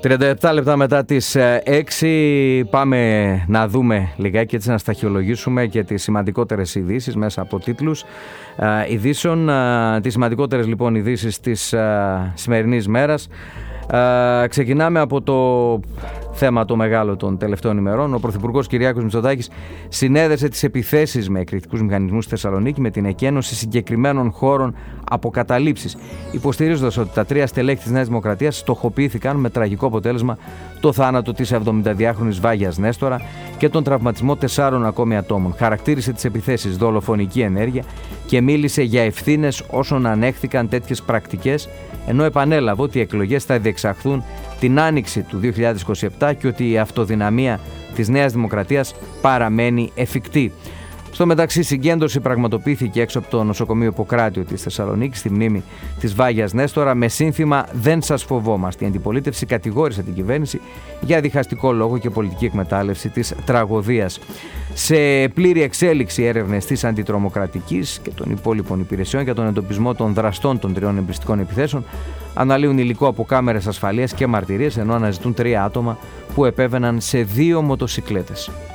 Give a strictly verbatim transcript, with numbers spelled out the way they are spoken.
τριάντα επτά λεπτά μετά τις έξι πάμε να δούμε λιγάκι, έτσι να σταχυολογήσουμε και τις σημαντικότερες ειδήσεις μέσα από τίτλους ε, ειδήσεων. Ε, τις σημαντικότερες λοιπόν ειδήσεις της ε, σημερινής μέρας. Ε, ξεκινάμε από το θέμα το μεγάλο των τελευταίων ημερών. Ο Πρωθυπουργός Κυριάκος Μητσοτάκης συνέδεσε τις επιθέσεις με εκρηκτικούς μηχανισμούς στη Θεσσαλονίκη με την εκένωση συγκεκριμένων χώρων από καταλήψεις, υποστηρίζοντας ότι τα τρία στελέχη της Νέας Δημοκρατίας στοχοποιήθηκαν με τραγικό αποτέλεσμα το θάνατο της εβδομηνταδυάχρονης Βάγιας Νέστορα και τον τραυματισμό τεσσάρων ακόμη ατόμων. Χαρακτήρισε τις επιθέσεις δολοφονική ενέργεια και μίλησε για ευθύνες όσων ανέχθηκαν τέτοιες πρακτικές, ενώ επανέλαβε ότι οι εκλογές θα διεξαχθούν την άνοιξη του δύο χιλιάδες είκοσι επτά και ότι η αυτοδυναμία της Νέας Δημοκρατίας παραμένει εφικτή. Στο μεταξύ, συγκέντρωση πραγματοποιήθηκε έξω από το νοσοκομείο Ιπποκράτιο της Θεσσαλονίκης στη μνήμη της Βάγιας Νέστορα με σύνθημα «Δεν σας φοβόμαστε». Η αντιπολίτευση κατηγόρησε την κυβέρνηση για διχαστικό λόγο και πολιτική εκμετάλλευση της τραγωδίας. Σε πλήρη εξέλιξη έρευνες της αντιτρομοκρατικής και των υπόλοιπων υπηρεσιών για τον εντοπισμό των δραστών των τριών εμπριστικών επιθέσεων, αναλύουν υλικό από κάμερες ασφαλείας και μαρτυρίες, ενώ αναζητούν τρία άτομα που επέβαιναν σε δύο μοτοσικλέτες.